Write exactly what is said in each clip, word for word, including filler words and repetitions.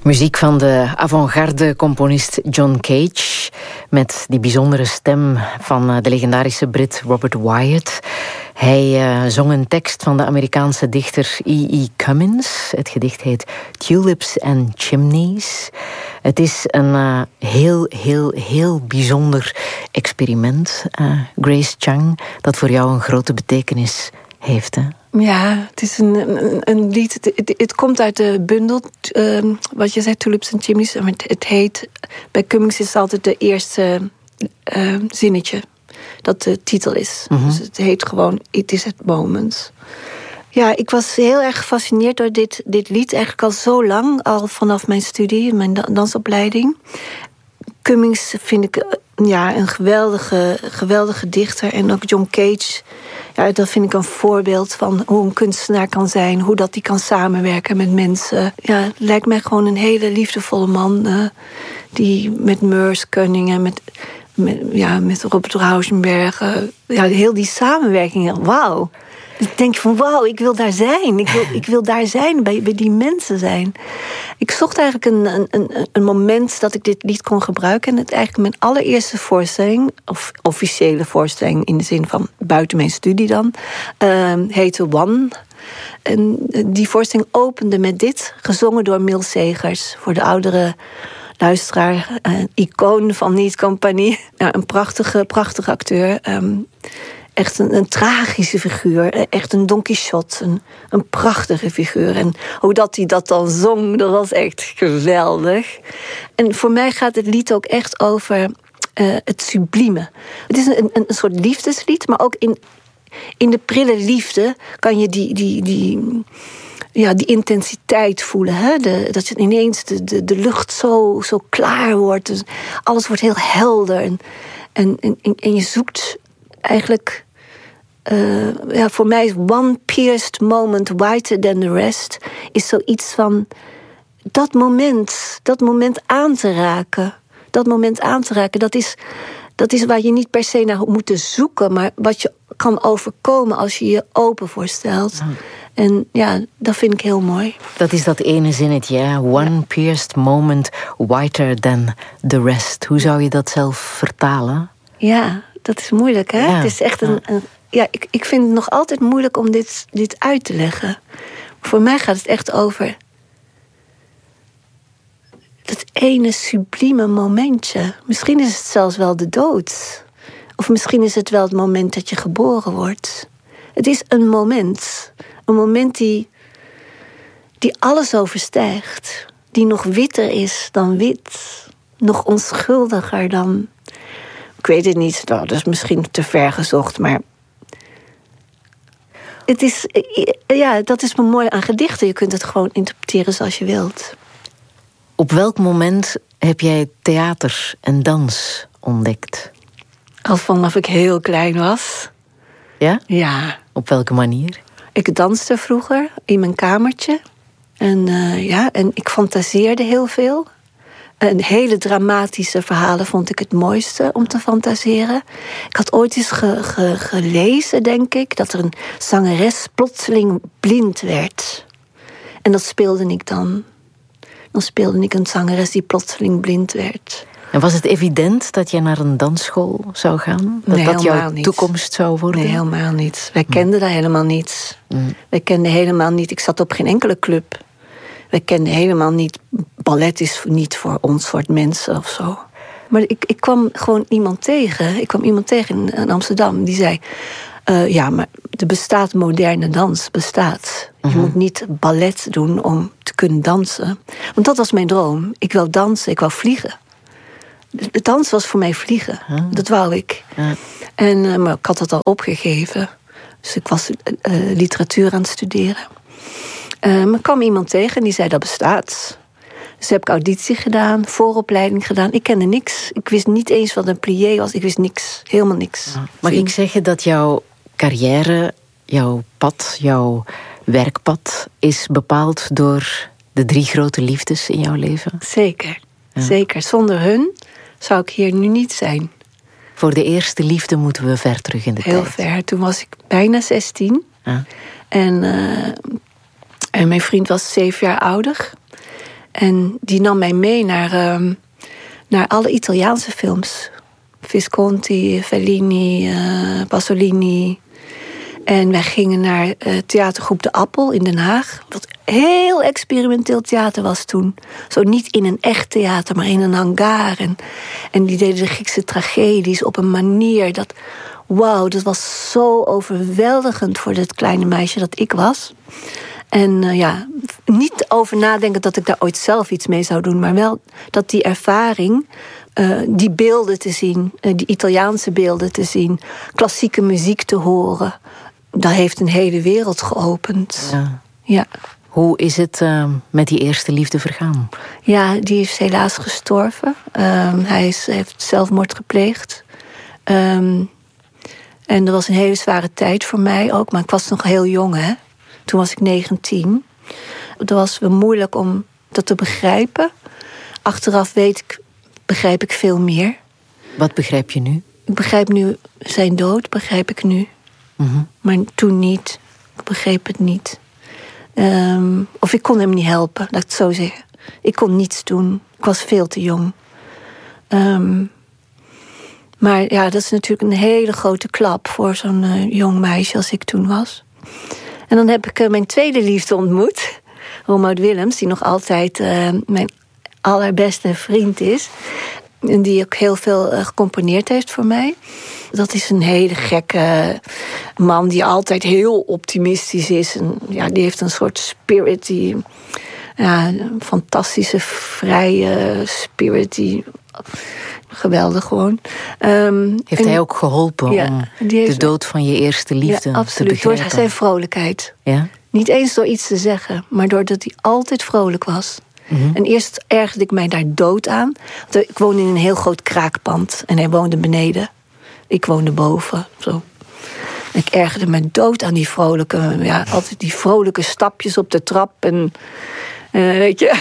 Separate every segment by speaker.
Speaker 1: Muziek van de avant-garde-componist John Cage, met die bijzondere stem van de legendarische Brit Robert Wyatt. Hij uh, zong een tekst van de Amerikaanse dichter E E Cummins. Het gedicht heet Tulips and Chimneys. Het is een uh, heel, heel, heel bijzonder experiment, uh, Grace Chang, dat voor jou een grote betekenis heeft, hè?
Speaker 2: Ja, het is een, een, een lied. Het, het, het komt uit de bundel, uh, wat je zei, Tulips and Chimneys. Het, het heet, bij Cummings is het altijd de eerste uh, zinnetje dat de titel is. Mm-hmm. Dus het heet gewoon It is at Moment. Ja, ik was heel erg gefascineerd door dit, dit lied. Eigenlijk al zo lang, al vanaf mijn studie, mijn dansopleiding. Cummings vind ik ja, een geweldige, geweldige dichter. En ook John Cage, ja, dat vind ik een voorbeeld van hoe een kunstenaar kan zijn. Hoe dat die kan samenwerken met mensen. Ja, het lijkt mij gewoon een hele liefdevolle man. Uh, die met Merce Cunningham en met, met, ja, met Robert Rauschenberg. Uh, ja, heel die samenwerking. Wauw. Ik denk van wauw, ik wil daar zijn. Ik wil, ik wil daar zijn, bij, bij die mensen zijn. Ik zocht eigenlijk een, een, een moment dat ik dit lied kon gebruiken. En het eigenlijk mijn allereerste voorstelling, of officiële voorstelling in de zin van buiten mijn studie dan, uh, heette One. En die voorstelling opende met dit, gezongen door Mils Segers. Voor de oudere luisteraar, een icoon van Niet Compagnie. Ja, een prachtige, prachtige acteur. Um, Echt een, een tragische figuur. Echt een Don Quixote. Een, een prachtige figuur. En hoe dat hij dat dan zong, dat was echt geweldig. En voor mij gaat het lied ook echt over uh, het sublieme. Het is een, een, een soort liefdeslied, maar ook in, in de prille liefde kan je die, die, die, ja, die intensiteit voelen. Hè? De, dat je ineens de, de, de lucht zo, zo klaar wordt. Dus alles wordt heel helder. En, en, en, en je zoekt eigenlijk... Uh, ja, voor mij is one pierced moment whiter than the rest is zoiets van dat moment, dat moment aan te raken. Dat moment aan te raken, dat is, dat is waar je niet per se naar moet zoeken, maar wat je kan overkomen als je je open voorstelt. Ja. En ja, dat vind ik heel mooi.
Speaker 1: Dat is dat ene zinnetje, hè? One ja. pierced moment whiter than the rest. Hoe zou je dat zelf vertalen?
Speaker 2: Ja, dat is moeilijk, hè? Ja. Het is echt een... een Ja, ik, ik vind het nog altijd moeilijk om dit, dit uit te leggen. Voor mij gaat het echt over dat ene sublieme momentje. Misschien is het zelfs wel de dood. Of misschien is het wel het moment dat je geboren wordt. Het is een moment. Een moment die, die alles overstijgt. Die nog witter is dan wit. Nog onschuldiger dan... Ik weet het niet, nou, dat is misschien te ver gezocht, maar... Het is, ja, dat is me mooi aan gedichten. Je kunt het gewoon interpreteren zoals je wilt.
Speaker 1: Op welk moment heb jij theater en dans ontdekt?
Speaker 2: Al vanaf ik heel klein was.
Speaker 1: Ja?
Speaker 2: Ja.
Speaker 1: Op welke manier?
Speaker 2: Ik danste vroeger in mijn kamertje. En, uh, ja, en ik fantaseerde heel veel. En hele dramatische verhalen vond ik het mooiste om te fantaseren. Ik had ooit eens ge, ge, gelezen, denk ik, dat er een zangeres plotseling blind werd. En dat speelde ik dan. Dan speelde ik een zangeres die plotseling blind werd.
Speaker 1: En was het evident dat je naar een dansschool zou gaan? Dat
Speaker 2: nee,
Speaker 1: dat jouw
Speaker 2: niet.
Speaker 1: toekomst zou worden?
Speaker 2: Nee, helemaal niet. Wij kenden daar helemaal niets. Mm. Wij kenden helemaal niet. Ik zat op geen enkele club. We kenden helemaal niet... Ballet is niet voor ons soort mensen of zo. Maar ik, ik kwam gewoon iemand tegen. Ik kwam iemand tegen in, in Amsterdam. Die zei... Uh, ja, maar er bestaat moderne dans. Bestaat. Mm-hmm. Je moet niet ballet doen om te kunnen dansen. Want dat was mijn droom. Ik wou dansen, ik wou vliegen. De dans was voor mij vliegen. Huh? Dat wou ik. Huh? En, uh, maar ik had dat al opgegeven. Dus ik was uh, literatuur aan het studeren. Uh, maar kwam iemand tegen en die zei dat bestaat. Dus heb ik auditie gedaan, vooropleiding gedaan. Ik kende niks. Ik wist niet eens wat een plié was. Ik wist niks. Helemaal niks.
Speaker 1: Ja. Mag ik zeggen dat jouw carrière, jouw pad, jouw werkpad... is bepaald door de drie grote liefdes in jouw leven?
Speaker 2: Zeker. Ja. Zeker. Zonder hun zou ik hier nu niet zijn.
Speaker 1: Voor de eerste liefde moeten we ver terug in de
Speaker 2: Heel
Speaker 1: tijd.
Speaker 2: Heel ver. Toen was ik bijna zestien. Ja. En... Uh, En mijn vriend was zeven jaar ouder. En die nam mij mee naar, um, naar alle Italiaanse films. Visconti, Fellini, uh, Pasolini. En wij gingen naar uh, theatergroep De Appel in Den Haag. Wat heel experimenteel theater was toen. Zo niet in een echt theater, maar in een hangar. En, en die deden de Griekse tragedies op een manier dat... Wauw, dat was zo overweldigend voor dat kleine meisje dat ik was. En uh, ja, niet over nadenken dat ik daar ooit zelf iets mee zou doen... maar wel dat die ervaring, uh, die beelden te zien... Uh, die Italiaanse beelden te zien, klassieke muziek te horen... dat heeft een hele wereld geopend.
Speaker 1: Ja.
Speaker 2: Ja.
Speaker 1: Hoe is het uh, met die eerste liefde vergaan?
Speaker 2: Ja, die is helaas gestorven. Um, hij is, heeft zelfmoord gepleegd. Um, en dat was een hele zware tijd voor mij ook. Maar ik was nog heel jong, hè. Toen was ik negentien. Het was wel moeilijk om dat te begrijpen. Achteraf weet ik, begrijp ik veel meer.
Speaker 1: Wat begrijp je nu?
Speaker 2: Ik begrijp nu zijn dood, begrijp ik nu.
Speaker 1: Mm-hmm.
Speaker 2: Maar toen niet. Ik begreep het niet. Um, of ik kon hem niet helpen, laat ik het zo zeggen. Ik kon niets doen. Ik was veel te jong. Um, maar ja, dat is natuurlijk een hele grote klap... voor zo'n uh, jong meisje als ik toen was. En dan heb ik uh, mijn tweede liefde ontmoet. Romuald Willems, die nog altijd uh, mijn allerbeste vriend is. En die ook heel veel uh, gecomponeerd heeft voor mij. Dat is een hele gekke man die altijd heel optimistisch is. En, ja, die heeft een soort spirit, die, ja, een fantastische, vrije spirit. Die, geweldig gewoon. Um,
Speaker 1: heeft en, hij ook geholpen
Speaker 2: ja,
Speaker 1: om
Speaker 2: heeft,
Speaker 1: de dood van je eerste liefde
Speaker 2: ja, absoluut,
Speaker 1: te begrijpen?
Speaker 2: Door zijn vrolijkheid.
Speaker 1: Ja?
Speaker 2: Niet eens door iets te zeggen, maar doordat hij altijd vrolijk was. Mm-hmm. En eerst ergerde ik mij daar dood aan. Want ik woonde in een heel groot kraakpand. En hij woonde beneden. Ik woonde boven. Zo. En ik ergerde me dood aan die vrolijke... Ja, altijd die vrolijke stapjes op de trap. En uh, weet je...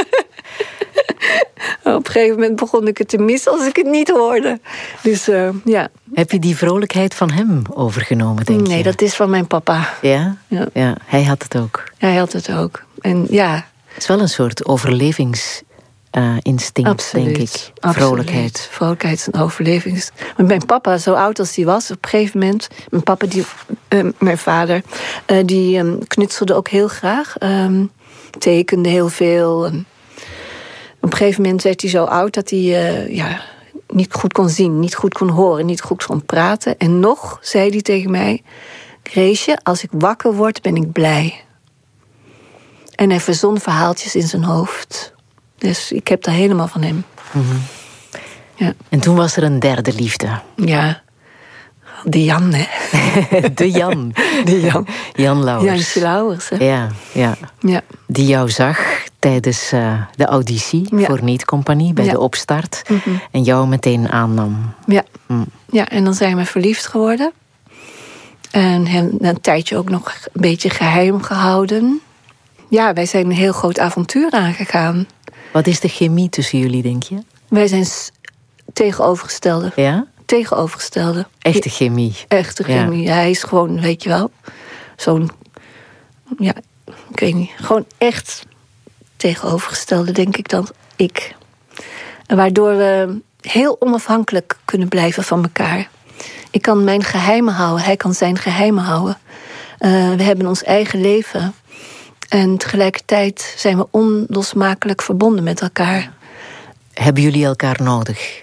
Speaker 2: Op een gegeven moment begon ik het te missen als ik het niet hoorde. Dus uh, ja.
Speaker 1: Heb je die vrolijkheid van hem overgenomen, denk
Speaker 2: je? Nee, dat is van mijn papa.
Speaker 1: Ja? Ja? Ja, hij had het ook.
Speaker 2: Hij had het ook. En ja...
Speaker 1: Het is wel een soort overlevingsinstinct, uh, denk ik. Vrolijkheid.
Speaker 2: Absoluut. Vrolijkheid is een overlevings... Want mijn papa, zo oud als hij was, op een gegeven moment... Mijn papa, die, uh, mijn vader, uh, die um, knutselde ook heel graag. Um, tekende heel veel. Um, op een gegeven moment werd hij zo oud dat hij uh, ja, niet goed kon zien, niet goed kon horen, niet goed kon praten. En nog zei hij tegen mij... Greesje, als ik wakker word, ben ik blij. En hij verzon verhaaltjes in zijn hoofd. Dus ik heb daar helemaal van hem.
Speaker 1: Mm-hmm.
Speaker 2: Ja.
Speaker 1: En toen was er een derde liefde.
Speaker 2: Ja, de Jan, hè.
Speaker 1: De Jan.
Speaker 2: De Jan.
Speaker 1: Jan Lauwers.
Speaker 2: Jantje Lauwers, hè.
Speaker 1: Ja, ja.
Speaker 2: Ja.
Speaker 1: Die jou zag tijdens uh, de auditie ja. voor Niet Compagnie, bij ja. de opstart. Mm-hmm. En jou meteen aannam.
Speaker 2: Ja. Mm. Ja, en dan zijn we verliefd geworden. En hem een tijdje ook nog een beetje geheim gehouden... Ja, wij zijn een heel groot avontuur aangegaan.
Speaker 1: Wat is de chemie tussen jullie, denk je?
Speaker 2: Wij zijn tegenovergestelde.
Speaker 1: Ja?
Speaker 2: Tegenovergestelde.
Speaker 1: Echte chemie.
Speaker 2: Echte chemie. Ja. Hij is gewoon, weet je wel, zo'n... Ja, ik weet niet. Gewoon echt tegenovergestelde, denk ik dan. Ik. En waardoor we heel onafhankelijk kunnen blijven van elkaar. Ik kan mijn geheimen houden. Hij kan zijn geheimen houden. Uh, we hebben ons eigen leven... En tegelijkertijd zijn we onlosmakelijk verbonden met elkaar.
Speaker 1: Hebben jullie elkaar nodig?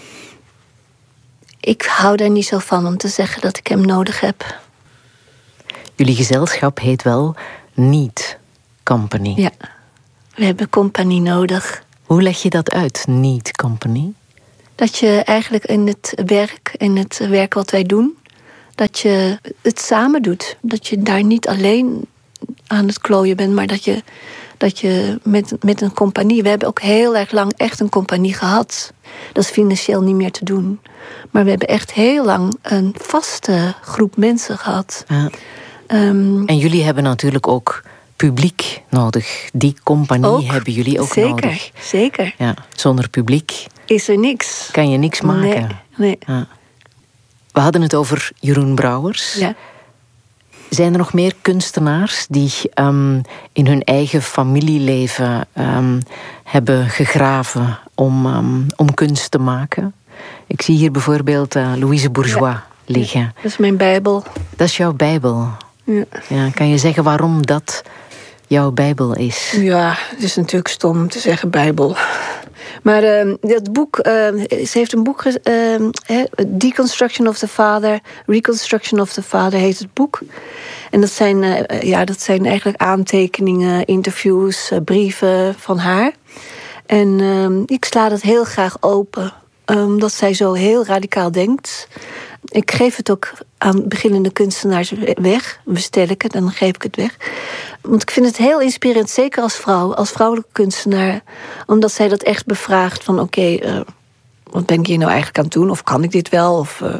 Speaker 2: Ik hou daar niet zo van om te zeggen dat ik hem nodig heb.
Speaker 1: Jullie gezelschap heet wel Niet Compagnie.
Speaker 2: Ja, we hebben compagnie nodig.
Speaker 1: Hoe leg je dat uit, Niet Compagnie?
Speaker 2: Dat je eigenlijk in het werk, in het werk wat wij doen... dat je het samen doet. Dat je daar niet alleen... aan het klooien bent, maar dat je, dat je met, met een compagnie... We hebben ook heel erg lang echt een compagnie gehad. Dat is financieel niet meer te doen. Maar we hebben echt heel lang een vaste groep mensen gehad.
Speaker 1: Ja.
Speaker 2: Um,
Speaker 1: en jullie hebben natuurlijk ook publiek nodig. Die compagnie
Speaker 2: ook,
Speaker 1: hebben jullie ook
Speaker 2: zeker,
Speaker 1: nodig.
Speaker 2: Zeker,
Speaker 1: ja, zonder publiek...
Speaker 2: is er niks.
Speaker 1: Kan je niks maken.
Speaker 2: Nee, nee.
Speaker 1: Ja. We hadden het over Jeroen Brouwers...
Speaker 2: Ja.
Speaker 1: Zijn er nog meer kunstenaars die um, in hun eigen familieleven um, hebben gegraven om, um, om kunst te maken? Ik zie hier bijvoorbeeld uh, Louise Bourgeois ja. liggen. Ja,
Speaker 2: dat is mijn Bijbel. Dat
Speaker 1: is jouw Bijbel? Ja. Ja, kan je zeggen waarom dat jouw Bijbel is?
Speaker 2: Ja, het is natuurlijk stom om te zeggen Bijbel. Maar uh, dat boek, uh, ze heeft een boek, uh, Deconstruction of the Father, Reconstruction of the Father heet het boek. En dat zijn, uh, ja, dat zijn eigenlijk aantekeningen, interviews, uh, brieven van haar. En uh, ik sla dat heel graag open, omdat zij zo heel radicaal denkt. Ik geef het ook aan beginnende kunstenaars weg. Bestel ik het en dan geef ik het weg. Want ik vind het heel inspirerend, zeker als vrouw, als vrouwelijke kunstenaar. Omdat zij dat echt bevraagt van oké, okay, uh, wat ben ik hier nou eigenlijk aan het doen? Of kan ik dit wel? Of, uh,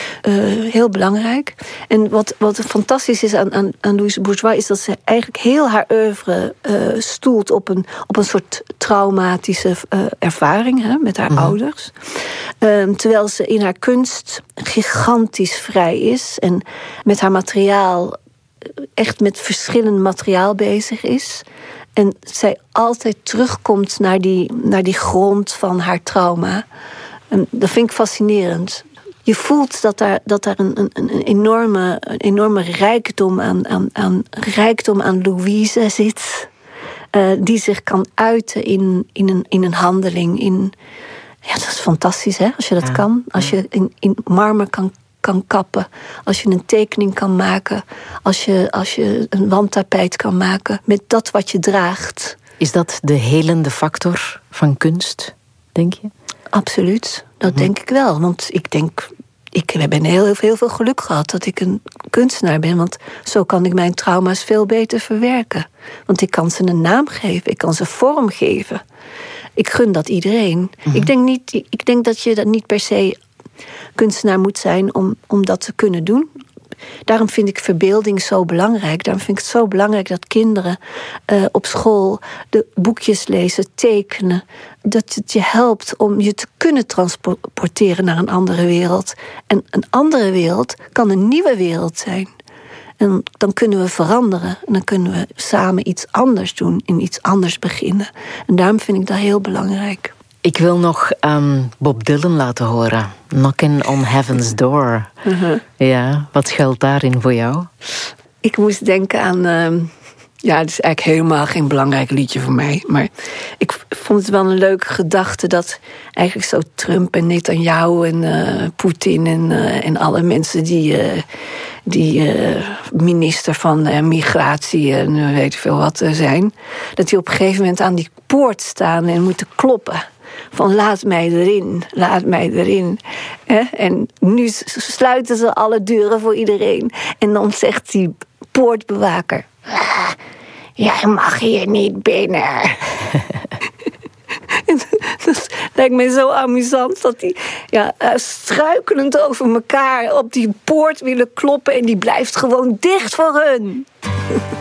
Speaker 2: uh, heel belangrijk. En wat, wat fantastisch is aan, aan, aan Louise Bourgeois is dat ze eigenlijk heel haar oeuvre uh, stoelt op een, op een soort traumatische uh, ervaring hè, met haar mm-hmm. ouders. Uh, terwijl ze in haar kunst gigantisch vrij is en met haar materiaal echt met verschillend materiaal bezig is. En zij altijd terugkomt naar die, naar die grond van haar trauma. En dat vind ik fascinerend. Je voelt dat daar, dat daar een, een, een, enorme, een enorme rijkdom aan, aan, aan, rijkdom aan Louise zit. Uh, die zich kan uiten in, in, een, in een handeling. In, ja, dat is fantastisch, hè, als je dat ja. kan. Als je in, in marmer kan kan kappen, als je een tekening kan maken, als je, als je een wandtapijt kan maken met dat wat je draagt.
Speaker 1: Is dat de helende factor van kunst, denk je?
Speaker 2: Absoluut, dat mm-hmm. denk ik wel. Want ik denk, ik heb heel, heel, heel veel geluk gehad dat ik een kunstenaar ben, want zo kan ik mijn trauma's veel beter verwerken. Want ik kan ze een naam geven, ik kan ze vorm geven. Ik gun dat iedereen. Mm-hmm. Ik denk niet, ik denk dat je dat niet per se kunstenaar moet zijn om, om dat te kunnen doen. Daarom vind ik verbeelding zo belangrijk. Daarom vind ik het zo belangrijk dat kinderen uh, op school de boekjes lezen, tekenen. Dat het je helpt om je te kunnen transporteren naar een andere wereld. En een andere wereld kan een nieuwe wereld zijn. En dan kunnen we veranderen. En dan kunnen we samen iets anders doen. En iets anders beginnen. En daarom vind ik dat heel belangrijk.
Speaker 1: Ik wil nog um, Bob Dylan laten horen. Knocking on Heaven's Door. Uh-huh. Ja, wat geldt daarin voor jou?
Speaker 2: Ik moest denken aan... Uh, ja, het is eigenlijk helemaal geen belangrijk liedje voor mij. Maar ik vond het wel een leuke gedachte dat eigenlijk zo Trump en Netanyahu en uh, Poetin en, uh, en alle mensen die... Uh, die uh, minister van uh, migratie en uh, weet ik veel wat uh, zijn... dat die op een gegeven moment aan die poort staan en moeten kloppen. Van laat mij erin, laat mij erin. Eh? En nu sluiten ze alle deuren voor iedereen. En dan zegt die poortbewaker... Ah, jij mag hier niet binnen. Dat lijkt me zo amusant dat die ja, struikelend over elkaar op die poort willen kloppen... en die blijft gewoon dicht voor hun.